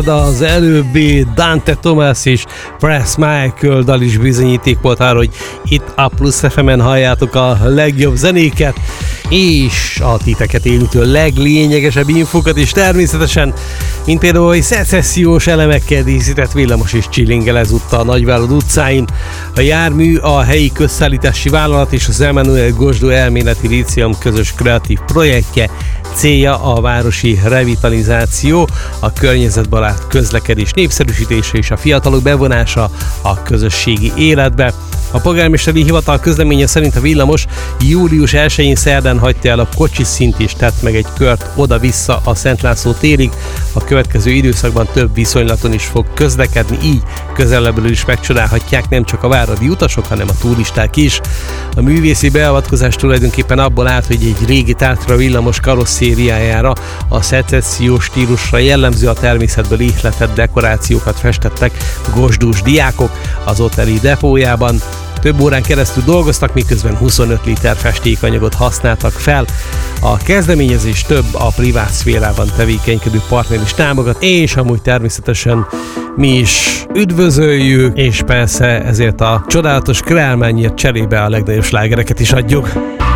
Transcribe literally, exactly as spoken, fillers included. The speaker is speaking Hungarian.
Az előbbi Dante Thomas és Press Michael dal is bizonyíték volt arra, hogy itt a Plusz ef emen halljátok a legjobb zenéket, és a titeket érintő leglényegesebb infokat is természetesen, mint például, hogy szecessziós elemekkel díszített villamos és csillingel ezúttal a Nagyvárad utcáin. A jármű a helyi közszállítási vállalat és az Emanuel Gosdó elméleti líceum közös kreatív projektje, célja a városi revitalizáció, a környezetbarát közlekedés népszerűsítése és a fiatalok bevonása a közösségi életbe. A polgármesteri hivatal közleménye szerint a villamos július elsején szerdán hagyta el a kocsiszint és tett meg egy kört oda-vissza a Szent László térig. A következő időszakban több viszonylaton is fog közlekedni, így közelebbről is megcsodálhatják nem csak a váradi utasok, hanem a turisták is. A művészi beavatkozás tulajdonképpen abból állt, hogy egy régi tártra villamos karosszériájára a szecessziós stílusra jellemző a természetből ihletett dekorációkat festettek gosdós diákok az ottani depójában. Több órán keresztül dolgoztak, miközben huszonöt liter festékanyagot használtak fel. A kezdeményezés több a privát szférában tevékenykedő partner is támogat, és amúgy természetesen mi is üdvözöljük, és persze ezért a csodálatos kreálmányért cserébe a legnagyobb slágereket is adjuk.